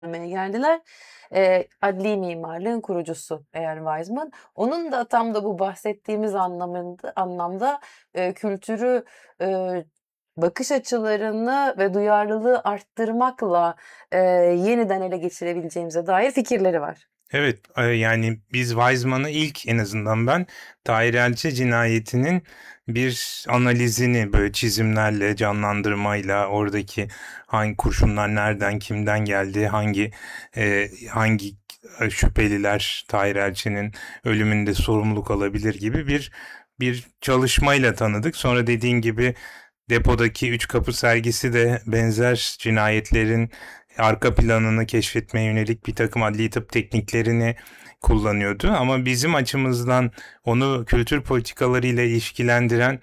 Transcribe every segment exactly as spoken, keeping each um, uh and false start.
geldiler. Eee, adli mimarlığın kurucusu Earl Wiseman. Onun da tam da bu bahsettiğimiz anlamında anlamda, eee, kültürü, eee, bakış açılarını ve duyarlılığı arttırmakla, eee, yeniden ele geçirebileceğimize dair fikirleri var. Evet, eee, yani biz Wiseman'ı ilk en azından ben Tahir Elçi cinayetinin bir analizini böyle çizimlerle, canlandırmayla oradaki hangi kurşunlar nereden, kimden geldi, hangi eee, hangi şüpheliler Tahir Elçi'nin ölümünde sorumluluk alabilir gibi bir bir çalışmayla tanıdık. Sonra dediğin gibi depodaki Üç Kapı sergisi de benzer cinayetlerin arka planını keşfetmeye yönelik bir takım adli tıp tekniklerini kullanıyordu. Ama bizim açımızdan onu kültür politikalarıyla ilişkilendiren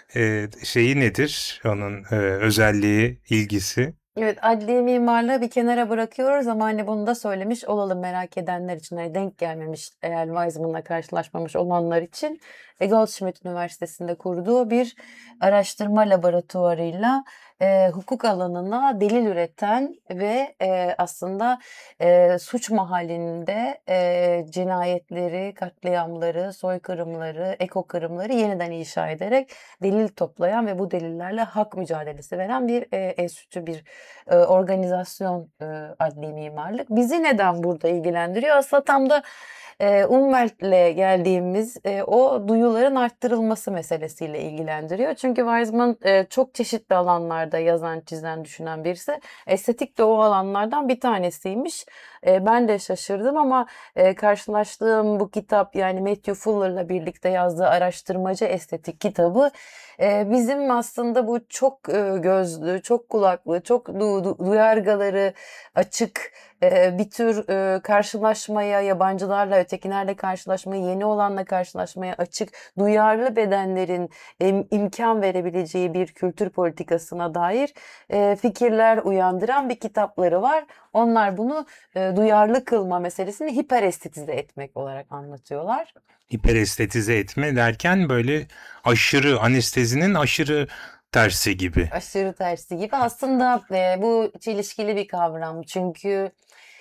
e, şeyi nedir? Onun e, özelliği, ilgisi. Evet, adli mimarlığı bir kenara bırakıyoruz ama hani bunu da söylemiş olalım merak edenler için. Hani denk gelmemiş, eğer Weizmann'la karşılaşmamış olanlar için. E, Goldschmidt Üniversitesi'nde kurduğu bir araştırma laboratuvarıyla e, hukuk alanına delil üreten ve e, aslında e, suç mahallinde e, cinayetleri, katliamları, soykırımları, ekokırımları yeniden inşa ederek delil toplayan ve bu delillerle hak mücadelesi veren bir e, enstitü, bir e, organizasyon, e, adli mimarlık. Bizi neden burada ilgilendiriyor? Aslında tam da e, Umwelt'le geldiğimiz e, o duyuların arttırılması meselesiyle ilgilendiriyor. Çünkü Weizmann e, çok çeşitli alanlarda yazan, çizen, düşünen birisi. Estetik de o alanlardan bir tanesiymiş. E, ben de şaşırdım ama e, karşılaştığım bu kitap, yani Matthew Fuller'la birlikte yazdığı Araştırmacı Estetik kitabı, e, bizim aslında bu çok e, gözlü, çok kulaklı, çok du- du- duyargaları açık e, bir tür e, karşılaşmaya, yabancılarla, ötekilerle karşılaşmaya, yeni olanla karşılaşmaya açık, duyarlı bedenlerin em, imkan verebileceği bir kültür politikasına dair e, fikirler uyandıran bir kitapları var. Onlar bunu e, duyarlı kılma meselesini hiperestetize etmek olarak anlatıyorlar. Hiperestetize etme derken böyle aşırı anestezinin aşırı tersi gibi. Aşırı tersi gibi. Aslında e, bu çelişkili bir kavram. Çünkü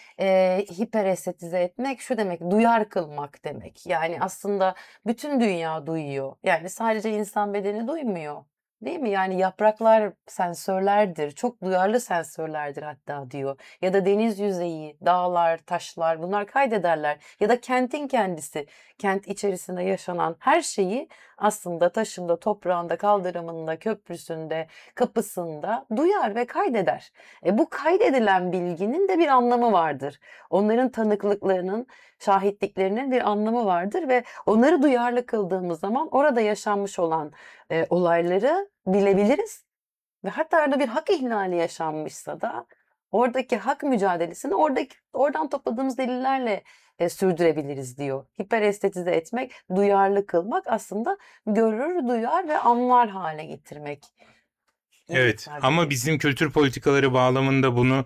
e, hiperestetize etmek şu demek, duyar kılmak demek. Yani aslında bütün dünya duyuyor. Yani sadece insan bedeni duymuyor. Değil mi? Yani yapraklar sensörlerdir. Çok duyarlı sensörlerdir hatta diyor. Ya da deniz yüzeyi, dağlar, taşlar, bunlar kaydederler. Ya da kentin kendisi, kent içerisinde yaşanan her şeyi aslında taşında, toprağında, kaldırımında, köprüsünde, kapısında duyar ve kaydeder. E, bu kaydedilen bilginin de bir anlamı vardır. Onların tanıklıklarının, şahitliklerinin bir anlamı vardır ve onları duyarlı kıldığımız zaman orada yaşanmış olan e, olayları bilebiliriz ve hatta orada bir hak ihlali yaşanmışsa da oradaki hak mücadelesini oradaki oradan topladığımız delillerle e, sürdürebiliriz diyor. Hiperestetize etmek, duyarlı kılmak aslında görür, duyar ve anlar hale getirmek diye Evet, ifade ama ediyor. bizim kültür politikaları bağlamında bunu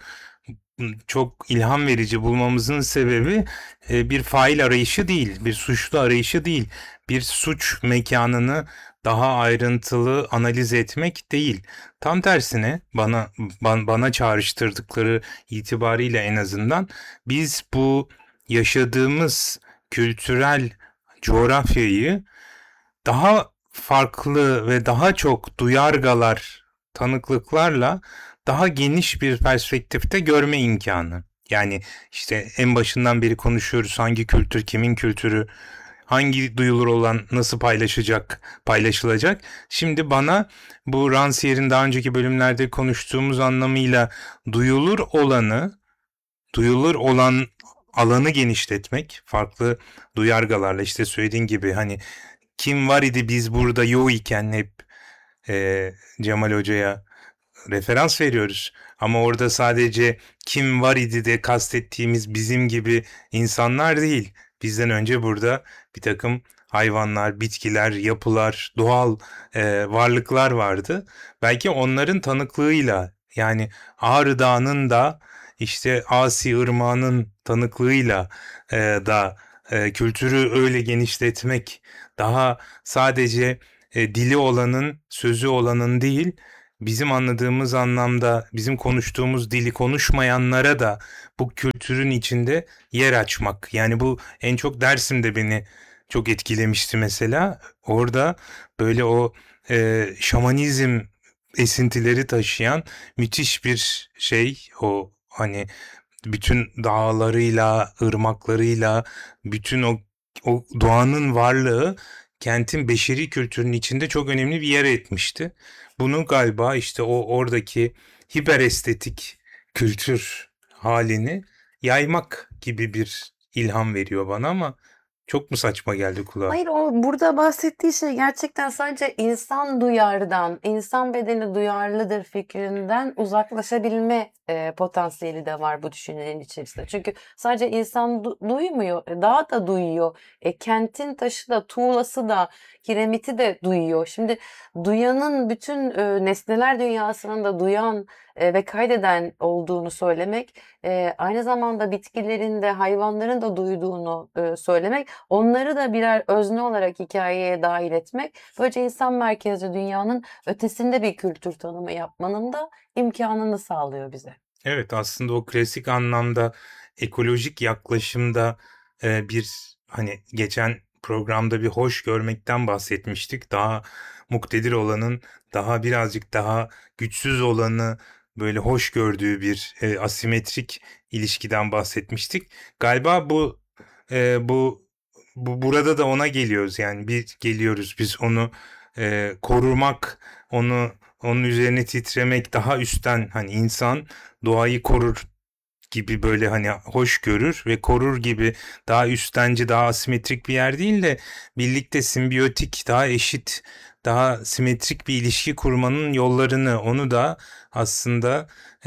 çok ilham verici bulmamızın sebebi e, bir fail arayışı değil, bir suçlu arayışı değil, bir suç mekanını daha ayrıntılı analiz etmek değil. Tam tersine bana ban- bana çağrıştırdıkları itibariyle en azından biz bu yaşadığımız kültürel coğrafyayı daha farklı ve daha çok duyargalar, tanıklıklarla daha geniş bir perspektifte görme imkanı. Yani işte en başından beri konuşuyoruz, hangi kültür kimin kültürü, hangi duyulur olan nasıl paylaşacak, paylaşılacak. Şimdi bana bu Rancière'in daha önceki bölümlerde konuştuğumuz anlamıyla duyulur olanı, duyulur olan alanı genişletmek, farklı duyargalarla, işte söylediğin gibi hani kim var idi biz burada yok iken hep e, Cemal Hoca'ya referans veriyoruz. Ama orada sadece kim var idi de kastettiğimiz bizim gibi insanlar değil. Bizden önce burada bir takım hayvanlar, bitkiler, yapılar, doğal e, varlıklar vardı. Belki onların tanıklığıyla, yani Ağrı Dağı'nın da işte Asi Irmağı'nın tanıklığıyla e, da e, kültürü öyle genişletmek, daha sadece e, dili olanın, sözü olanın değil, bizim anladığımız anlamda bizim konuştuğumuz dili konuşmayanlara da bu kültürün içinde yer açmak. Yani bu en çok Dersim'de beni çok etkilemişti mesela. Orada böyle o e, şamanizm esintileri taşıyan müthiş bir şey, o hani bütün dağlarıyla, ırmaklarıyla, bütün o o doğanın varlığı kentin beşeri kültürünün içinde çok önemli bir yer etmişti. Bunu galiba işte o oradaki hiperestetik kültür halini yaymak gibi bir ilham veriyor bana, ama çok mu saçma geldi kulağa? Hayır, o burada bahsettiği şey gerçekten sadece insan duyardan, insan bedeni duyarlıdır fikrinden uzaklaşabilme e, potansiyeli de var bu düşüncenin içerisinde. Çünkü sadece insan du- duymuyor, e, dağ da duyuyor, e, kentin taşı da, tuğlası da, kiremiti de duyuyor. Şimdi duyanın bütün e, nesneler dünyasının da duyan e, ve kaydeden olduğunu söylemek, e, aynı zamanda bitkilerin de hayvanların da duyduğunu e, söylemek, onları da birer özne olarak hikayeye dahil etmek, böylece insan merkezli dünyanın ötesinde bir kültür tanımı yapmanın da imkanını sağlıyor bize. Evet, aslında o klasik anlamda ekolojik yaklaşımda e, bir, hani geçen programda bir hoş görmekten bahsetmiştik. Daha muktedir olanın daha birazcık daha güçsüz olanı böyle hoş gördüğü bir e, asimetrik ilişkiden bahsetmiştik. Galiba bu e, bu bu burada da ona geliyoruz, yani bir geliyoruz biz onu e, korumak, onu onun üzerine titremek, daha üstten, hani insan doğayı korur gibi, böyle hani hoş görür ve korur gibi, daha üstenci, daha asimetrik bir yer değil de birlikte simbiyotik, daha eşit, daha simetrik bir ilişki kurmanın yollarını, onu da aslında e,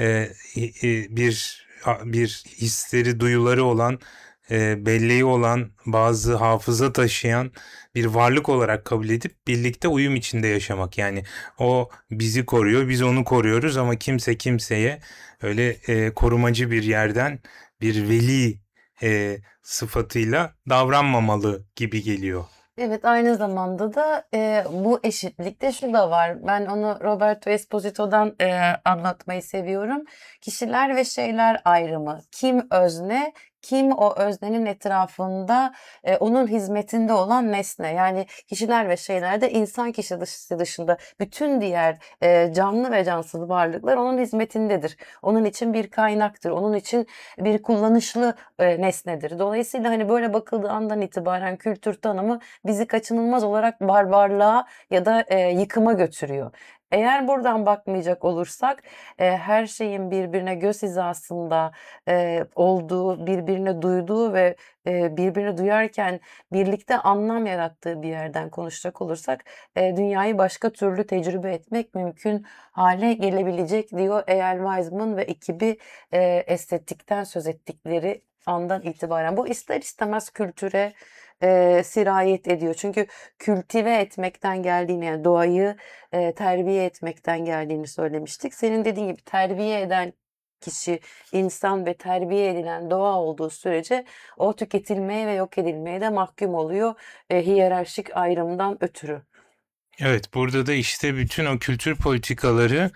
e, bir bir hisleri, duyuları olan, e, belleği olan, bazı hafıza taşıyan bir varlık olarak kabul edip birlikte uyum içinde yaşamak. Yani o bizi koruyor, biz onu koruyoruz, ama kimse kimseye öyle e, korumacı bir yerden bir veli e, sıfatıyla davranmamalı gibi geliyor. Evet, aynı zamanda da e, bu eşitlikte şu da var. Ben onu Roberto Esposito'dan e, anlatmayı seviyorum. Kişiler ve şeyler ayrımı. Kim özne, kim o öznenin etrafında e, onun hizmetinde olan nesne. Yani kişiler ve şeylerde insan kişi dışı dışında bütün diğer e, canlı ve cansız varlıklar onun hizmetindedir. Onun için bir kaynaktır. Onun için bir kullanışlı e, nesnedir. Dolayısıyla hani böyle bakıldığı andan itibaren kültür tanımı bizi kaçınılmaz olarak barbarlığa ya da e, yıkıma götürüyor. Eğer buradan bakmayacak olursak e, her şeyin birbirine göz hizasında e, olduğu, birbirine duyduğu ve e, birbirini duyarken birlikte anlam yarattığı bir yerden konuşacak olursak e, dünyayı başka türlü tecrübe etmek mümkün hale gelebilecek diyor Eyal Weizman ve ekibi e, estetikten söz ettikleri andan itibaren. Bu ister istemez kültüre e, sirayet ediyor. Çünkü kültive etmekten geldiğini, yani doğayı e, terbiye etmekten geldiğini söylemiştik. Senin dediğin gibi terbiye eden kişi insan ve terbiye edilen doğa olduğu sürece o tüketilmeye ve yok edilmeye de mahkum oluyor e, hiyerarşik ayrımdan ötürü. Evet, burada da işte bütün o kültür politikaları,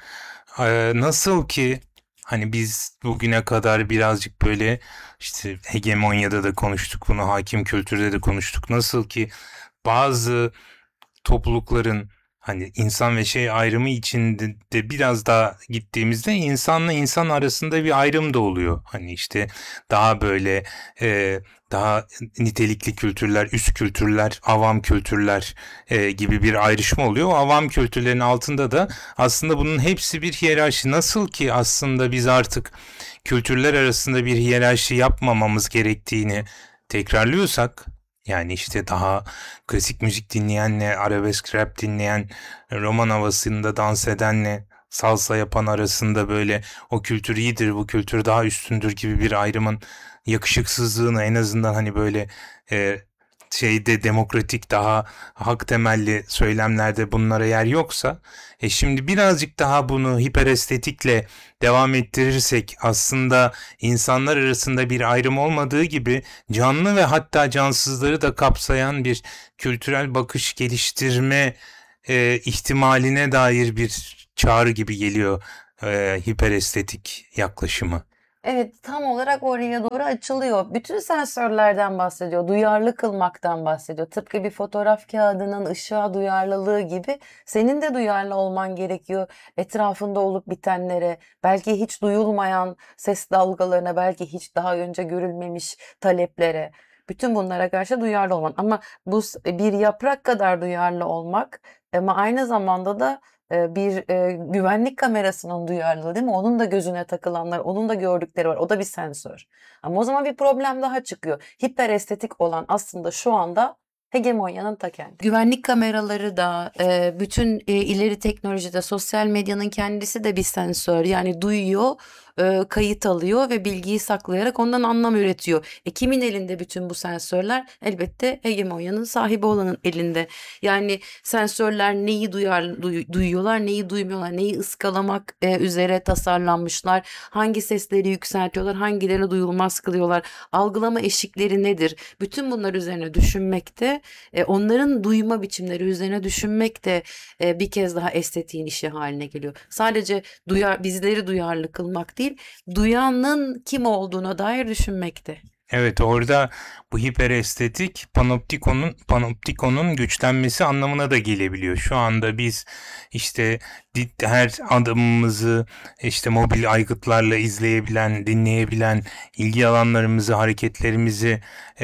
e, nasıl ki hani biz bugüne kadar birazcık böyle işte hegemonyada da konuştuk bunu, hakim kültürde de konuştuk. Nasıl ki bazı toplulukların hani insan ve şey ayrımı içinde de biraz daha gittiğimizde insanla insan arasında bir ayrım da oluyor. Hani işte daha böyle e, daha nitelikli kültürler, üst kültürler, avam kültürler e, gibi bir ayrışma oluyor. O avam kültürlerin altında da aslında bunun hepsi bir hiyerarşi. Nasıl ki aslında biz artık kültürler arasında bir hiyerarşi yapmamamız gerektiğini tekrarlıyorsak, yani işte daha klasik müzik dinleyenle arabesk rap dinleyen, roman havasında dans edenle salsa yapan arasında böyle o kültür iyidir, bu kültür daha üstündür gibi bir ayrımın yakışıksızlığını, en azından hani böyle e, şeyde demokratik, daha hak temelli söylemlerde bunlara yer yoksa, e şimdi birazcık daha bunu hiperestetikle devam ettirirsek, aslında insanlar arasında bir ayrım olmadığı gibi canlı ve hatta cansızları da kapsayan bir kültürel bakış geliştirme e, ihtimaline dair bir çağrı gibi geliyor e, hiperestetik yaklaşımı. Evet, tam olarak oraya doğru açılıyor. Bütün sensörlerden bahsediyor, duyarlı kılmaktan bahsediyor. Tıpkı bir fotoğraf kağıdının ışığa duyarlılığı gibi senin de duyarlı olman gerekiyor. Etrafında olup bitenlere, belki hiç duyulmayan ses dalgalarına, belki hiç daha önce görülmemiş taleplere. Bütün bunlara karşı duyarlı olman. Ama bu s- bir yaprak kadar duyarlı olmak ama aynı zamanda da e, bir e, güvenlik kamerasının duyarlılığı değil mi? Onun da gözüne takılanlar, onun da gördükleri var. O da bir sensör. Ama o zaman bir problem daha çıkıyor. Hiperestetik olan aslında şu anda hegemonyanın ta kendisi. Güvenlik kameraları da, e, bütün e, ileri teknolojide sosyal medyanın kendisi de bir sensör. Yani duyuyor, e, kayıt alıyor ve bilgiyi saklayarak ondan anlam üretiyor. E kimin elinde bütün bu sensörler? Elbette hegemonyanın sahibi olanın elinde. Yani sensörler neyi duyar, duy- duyuyorlar, neyi duymuyorlar, neyi ıskalamak e, üzere tasarlanmışlar, hangi sesleri yükseltiyorlar, hangilerini duyulmaz kılıyorlar, algılama eşikleri nedir? Bütün bunlar üzerine düşünmekte, e, onların duyma biçimleri üzerine düşünmek de e, bir kez daha estetiğin işi haline geliyor. Sadece duyar, bizleri duyarlı kılmak değil, duyanın kim olduğuna dair düşünmekte. Evet, orada bu hiperestetik panoptikonun panoptikonun güçlenmesi anlamına da gelebiliyor. Şu anda biz işte di- her adımımızı işte mobil aygıtlarla izleyebilen, dinleyebilen, ilgi alanlarımızı, hareketlerimizi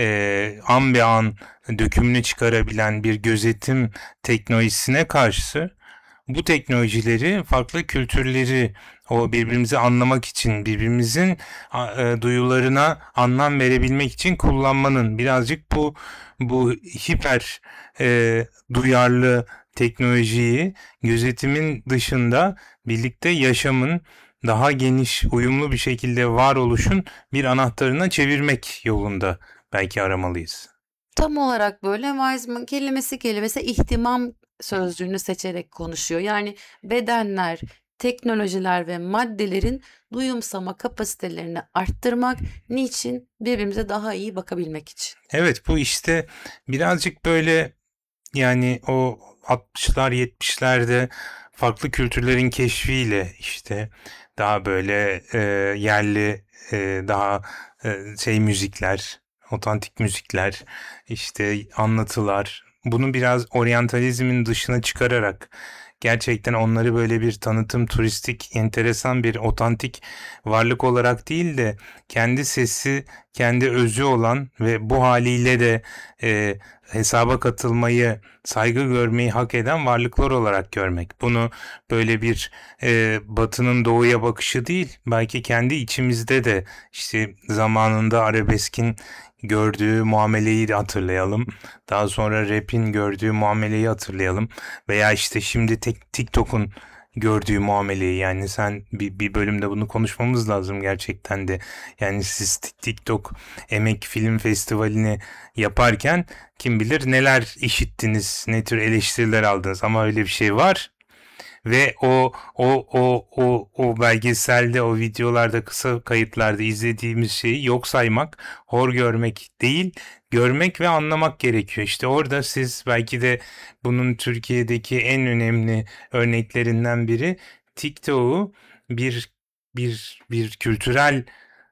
e, an be an dökümünü çıkarabilen bir gözetim teknolojisine karşı bu teknolojileri, farklı kültürleri o birbirimizi anlamak için, birbirimizin a- e, duyularına anlam verebilmek için kullanmanın birazcık bu bu hiper e, duyarlı teknolojiyi gözetimin dışında birlikte yaşamın daha geniş, uyumlu bir şekilde varoluşun bir anahtarına çevirmek yolunda belki aramalıyız. Tam olarak böyle Weizmann kelimesi kelimesi ihtimam sözcüğünü seçerek konuşuyor. Yani bedenler, teknolojiler ve maddelerin duyumsama kapasitelerini arttırmak, niçin? Birbirimize daha iyi bakabilmek için. Evet, bu işte birazcık böyle yani o altmışlar yetmişlerde farklı kültürlerin keşfiyle işte daha böyle e, yerli e, daha e, şey müzikler, otantik müzikler, işte anlatılar. Bunu biraz oryantalizmin dışına çıkararak gerçekten onları böyle bir tanıtım, turistik, enteresan bir otantik varlık olarak değil de kendi sesi, kendi özü olan ve bu haliyle de e, hesaba katılmayı, saygı görmeyi hak eden varlıklar olarak görmek. Bunu böyle bir e, batının doğuya bakışı değil, belki kendi içimizde de işte zamanında arabeskin gördüğü muameleyi de hatırlayalım. Daha sonra rap'in gördüğü muameleyi hatırlayalım. Veya işte şimdi tek TikTok'un gördüğü muameleyi, yani sen bir, bir bölümde bunu konuşmamız lazım gerçekten de. Yani siz TikTok Emek Film Festivali'ni yaparken kim bilir neler işittiniz, ne tür eleştiriler aldınız, ama öyle bir şey var. Ve o o o o o belgeselde, o videolarda, kısa kayıtlarda izlediğimiz şeyi yok saymak, hor görmek değil, görmek ve anlamak gerekiyor. İşte orada siz belki de bunun Türkiye'deki en önemli örneklerinden biri TikTok'u bir bir bir kültürel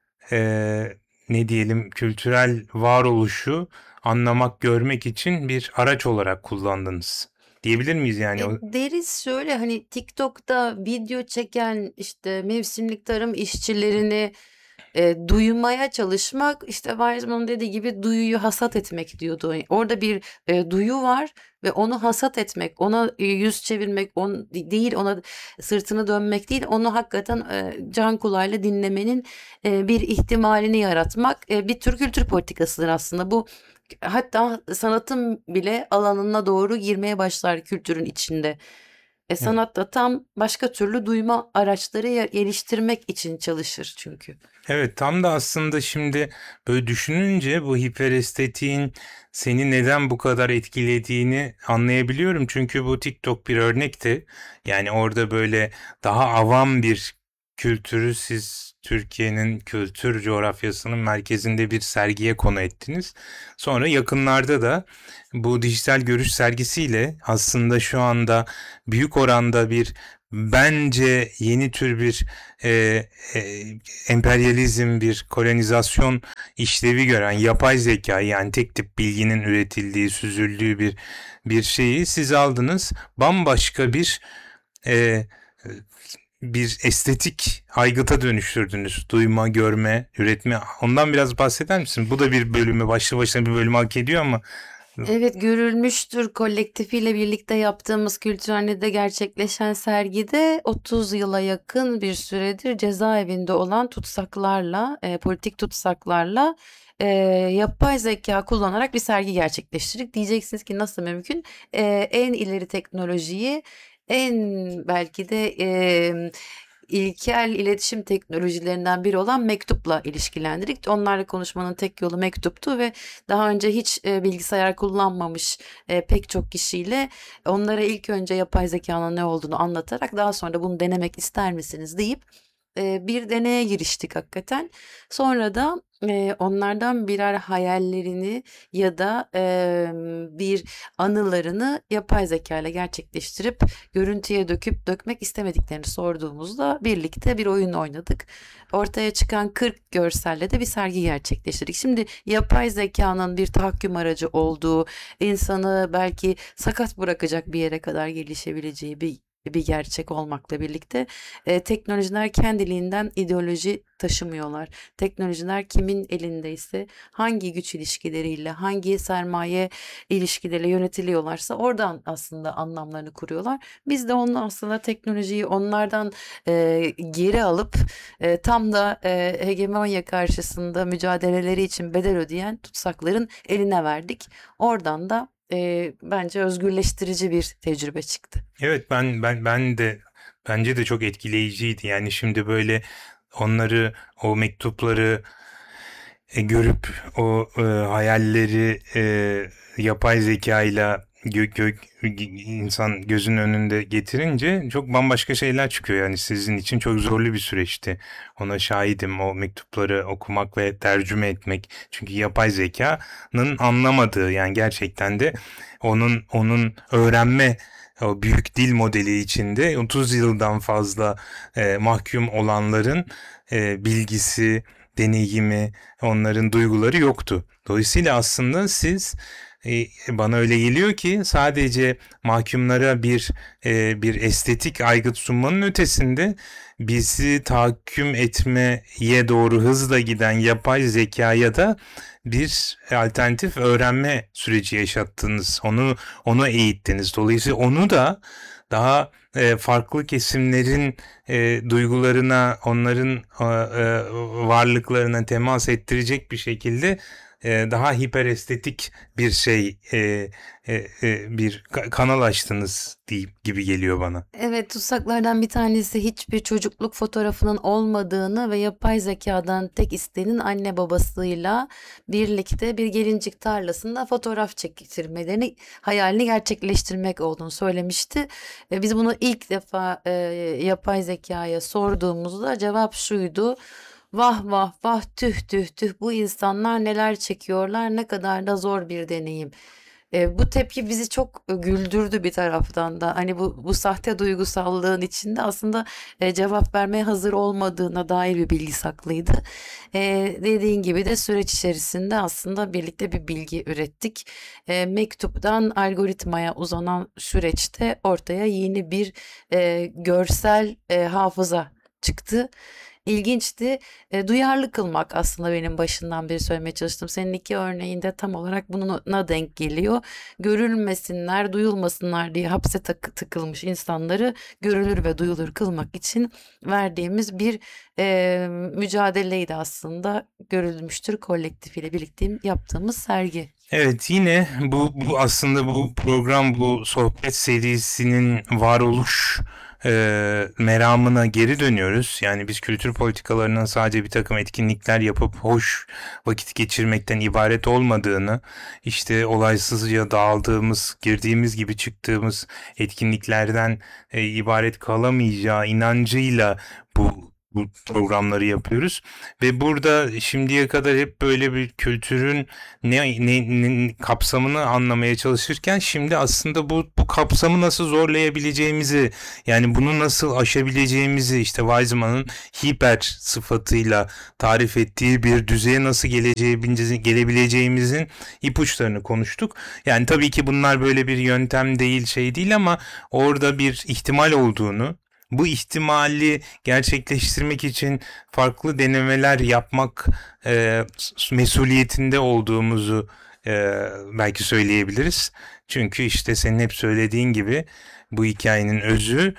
eee, ne diyelim, kültürel varoluşu anlamak, görmek için bir araç olarak kullandınız. Diyebilir miyiz yani? E, O- deriz şöyle, hani TikTok'ta video çeken işte mevsimlik tarım işçilerini e, duymaya çalışmak, işte Weizmann'ın dediği gibi duyuyu hasat etmek diyordu. Orada bir e, duyu var ve onu hasat etmek, ona e, yüz çevirmek, on, değil ona sırtını dönmek değil, onu hakikaten e, can kulağıyla dinlemenin e, bir ihtimalini yaratmak e, bir tür kültür politikasıdır aslında. Bu hatta sanatın bile alanına doğru girmeye başlar kültürün içinde. E, sanat da tam başka türlü duyma araçları ya- geliştirmek için çalışır çünkü. Evet, tam da aslında şimdi böyle düşününce bu hiperestetiğin seni neden bu kadar etkilediğini anlayabiliyorum. Çünkü bu TikTok bir örnekti. Yani orada böyle daha avam bir kültürü siz Türkiye'nin kültür coğrafyasının merkezinde bir sergiye konu ettiniz. Sonra yakınlarda da bu dijital görüş sergisiyle aslında şu anda büyük oranda bir bence yeni tür bir e, e, emperyalizm, bir kolonizasyon işlevi gören yapay zeka, yani tek tip bilginin üretildiği, süzüldüğü bir bir şeyi siz aldınız, bambaşka bir e, bir estetik aygıta dönüştürdünüz. Duyma, görme, üretme. Ondan biraz bahseder misin? Bu da bir bölümü, başlı başına bir bölüm hak ediyor ama. Evet, görülmüştür. Kolektifiyle birlikte yaptığımız Kültürhane'de gerçekleşen sergide otuz yıla yakın bir süredir cezaevinde olan tutsaklarla, e, politik tutsaklarla e, yapay zeka kullanarak bir sergi gerçekleştirdik. Diyeceksiniz ki nasıl mümkün? E, en ileri teknolojiyi, en belki de e, ilkel iletişim teknolojilerinden biri olan mektupla ilişkilendirdik. Onlarla konuşmanın tek yolu mektuptu ve daha önce hiç e, bilgisayar kullanmamış e, pek çok kişiyle onlara ilk önce yapay zekanın ne olduğunu anlatarak daha sonra bunu denemek ister misiniz deyip e, bir deneye giriştik hakikaten. Sonra da e, onlardan birer hayallerini ya da e, bir anılarını yapay zeka ile gerçekleştirip görüntüye döküp dökmek istemediklerini sorduğumuzda birlikte bir oyun oynadık. Ortaya çıkan kırk görselle de bir sergi gerçekleştirdik. Şimdi yapay zekanın bir tahakküm aracı olduğu, insanı belki sakat bırakacak bir yere kadar gelişebileceği bir bir gerçek olmakla birlikte e, teknolojiler kendiliğinden ideoloji taşımıyorlar. Teknolojiler kimin elindeyse, hangi güç ilişkileriyle, hangi sermaye ilişkileriyle yönetiliyorlarsa oradan aslında anlamlarını kuruyorlar. Biz de onu aslında teknolojiyi onlardan e, geri alıp e, tam da e, hegemonya karşısında mücadeleleri için bedel ödeyen tutsakların eline verdik. Oradan da e, bence özgürleştirici bir tecrübe çıktı. Evet, ben ben ben de bence de çok etkileyiciydi. Yani şimdi böyle onları, o mektupları e, görüp o e, hayalleri e, yapay zekayla gök gök insan gözünün önünde getirince çok bambaşka şeyler çıkıyor. Yani sizin için çok zorlu bir süreçti. Ona şahidim, o mektupları okumak ve tercüme etmek. Çünkü yapay zekanın anlamadığı, yani gerçekten de onun onun öğrenme, o büyük dil modeli içinde otuz yıldan fazla e, mahkum olanların e, bilgisi, deneyimi, onların duyguları yoktu. Dolayısıyla aslında siz, e, bana öyle geliyor ki, sadece mahkumlara bir e, bir estetik aygıt sunmanın ötesinde bizi tahakküm etmeye doğru hızla giden yapay zekaya da bir alternatif öğrenme süreci yaşattınız. Onu onu eğittiniz. Dolayısıyla onu da daha e, farklı kesimlerin e, duygularına, onların e, e, varlıklarına temas ettirecek bir şekilde e, daha hiperestetik bir şey, e, e, e, bir ka- kanal açtınız deyip gibi geliyor bana. Evet, tutsaklardan bir tanesi hiçbir çocukluk fotoğrafının olmadığını ve yapay zekadan tek isteğinin anne babasıyla birlikte bir gelincik tarlasında fotoğraf çektirmelerini, hayalini gerçekleştirmek olduğunu söylemişti. E, Biz bunu ilk defa e, yapay zekaya sorduğumuzda cevap şuydu. Vah vah vah, tüh tüh tüh, bu insanlar neler çekiyorlar, ne kadar da zor bir deneyim. E, bu tepki bizi çok e, güldürdü bir taraftan da. Hani bu, bu sahte duygusallığın içinde aslında e, cevap vermeye hazır olmadığına dair bir bilgi saklıydı. E, dediğin gibi de süreç içerisinde aslında birlikte bir bilgi ürettik. E, mektuptan algoritmaya uzanan süreçte ortaya yeni bir e, görsel e, hafıza çıktı. İlginçti. E, duyarlı kılmak aslında benim başından beri söylemeye çalıştım. Senin iki örneğinde tam olarak buna denk geliyor. Görülmesinler, duyulmasınlar diye hapse tak- tıkılmış insanları görülür ve duyulur kılmak için verdiğimiz bir e, mücadeleydi aslında. Görülmüştür kolektif ile birlikte yaptığımız sergi. Evet, yine bu, bu aslında bu program, bu sohbet serisinin varoluş e, meramına geri dönüyoruz. Yani biz kültür politikalarının sadece bir takım etkinlikler yapıp hoş vakit geçirmekten ibaret olmadığını, işte olaysızca dağıldığımız, girdiğimiz gibi çıktığımız etkinliklerden e, ibaret kalamayacağı inancıyla bu bu programları yapıyoruz ve burada şimdiye kadar hep böyle bir kültürün ne, ne, ne kapsamını anlamaya çalışırken şimdi aslında bu bu kapsamı nasıl zorlayabileceğimizi, yani bunu nasıl aşabileceğimizi, işte Weizmann'ın hiper sıfatıyla tarif ettiği bir düzeye nasıl geleceğimizi, gelebileceğimizin ipuçlarını konuştuk. Yani tabii ki bunlar böyle bir yöntem değil, şey değil, ama orada bir ihtimal olduğunu, bu ihtimali gerçekleştirmek için farklı denemeler yapmak e, mesuliyetinde olduğumuzu e, belki söyleyebiliriz. Çünkü işte senin hep söylediğin gibi bu hikayenin özü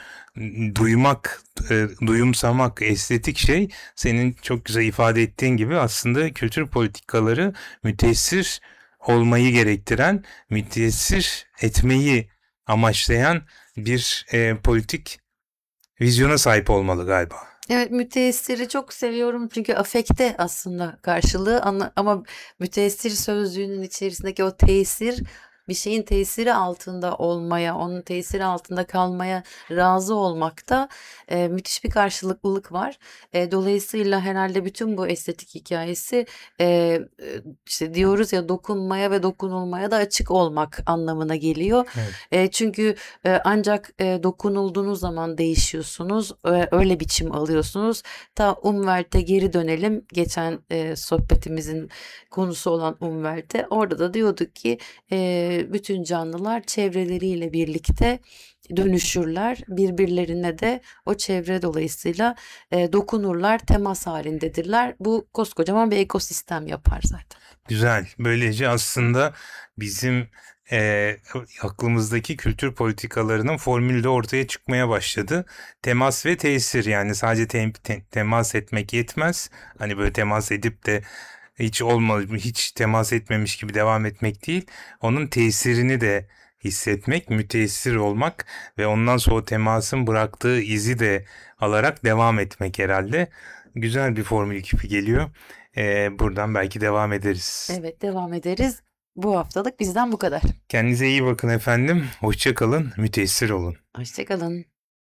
duymak, e, duyumsamak, estetik şey, senin çok güzel ifade ettiğin gibi aslında kültür politikaları müteessir olmayı gerektiren, müteessir etmeyi amaçlayan bir e, politik vizyona sahip olmalı galiba. Evet, müteessiri çok seviyorum çünkü afekte aslında karşılığı Anla- ama müteessir sözcüğünün içerisindeki o tesir, bir şeyin tesiri altında olmaya, onun tesiri altında kalmaya razı olmakta e, müthiş bir karşılıklılık var. E, dolayısıyla herhalde bütün bu estetik hikayesi e, e, işte diyoruz ya, dokunmaya ve dokunulmaya da açık olmak anlamına geliyor. Evet. E, çünkü e, ancak e, dokunulduğunuz zaman değişiyorsunuz, e, öyle biçim alıyorsunuz. Ta Umwelt'e geri dönelim. Geçen e, sohbetimizin konusu olan Umwelt'e. Orada da diyorduk ki e, bütün canlılar çevreleriyle birlikte dönüşürler. Birbirlerine de o çevre dolayısıyla e, dokunurlar, temas halindedirler. Bu koskocaman bir ekosistem yapar zaten. Güzel. Böylece aslında bizim e, aklımızdaki kültür politikalarının formülü de ortaya çıkmaya başladı. Temas ve tesir, yani sadece te- te- temas etmek yetmez. Hani böyle temas edip de hiç olmadı, hiç temas etmemiş gibi devam etmek değil. Onun tesirini de hissetmek, müteessir olmak ve ondan sonra temasın bıraktığı izi de alarak devam etmek herhalde. Güzel bir formül gibi geliyor. Ee, buradan belki devam ederiz. Evet, devam ederiz. Bu haftalık bizden bu kadar. Kendinize iyi bakın efendim. Hoşça kalın, müteessir olun. Hoşçakalın.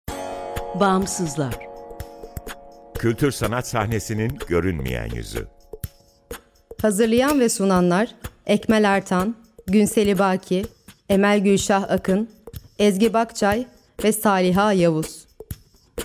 Bağımsızlar. Kültür sanat sahnesinin görünmeyen yüzü. Hazırlayan ve sunanlar Ekmel Ertan, Günseli Baki, Emel Gülşah Akın, Ezgi Bakçay ve Saliha Yavuz.